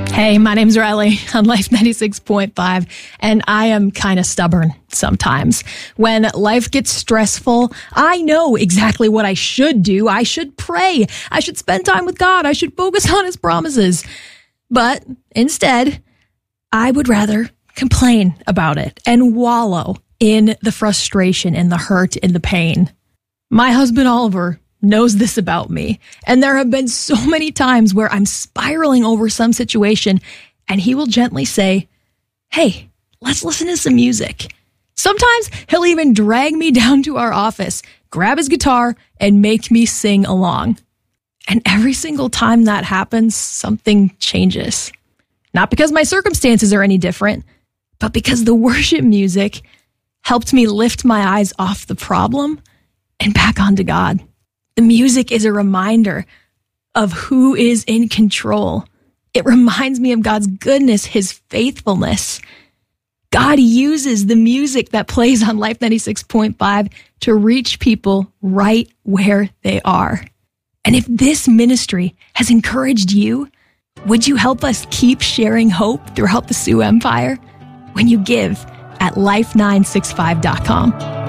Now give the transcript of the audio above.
Hey, my name's Riley on Life 96.5, and I am kind of stubborn sometimes. When life gets stressful, I know exactly what I should do. I should pray. I should spend time with God. I should focus on His promises. But instead, I would rather complain about it and wallow in the frustration and the hurt and the pain. My husband, Oliver, knows this about me. And there have been so many times where I'm spiraling over some situation and he will gently say, "Hey, let's listen to some music." Sometimes he'll even drag me down to our office, grab his guitar, and make me sing along. And every single time that happens, something changes. Not because my circumstances are any different, but because the worship music helped me lift my eyes off the problem and back onto God. The music is a reminder of who is in control. It reminds me of God's goodness, His faithfulness. God uses the music that plays on Life 96.5 to reach people right where they are. And if this ministry has encouraged you, would you help us keep sharing hope throughout the Sioux Empire when you give at life965.com?